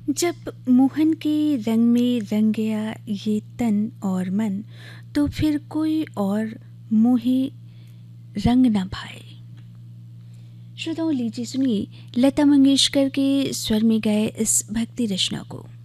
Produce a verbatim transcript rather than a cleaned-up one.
जब मोहन के रंग में रंग गया ये तन और मन, तो फिर कोई और मोहे रंग न भाए। श्रोताओं, लीजिए सुनिए लता मंगेशकर के स्वर में गाए इस भक्ति रचना को।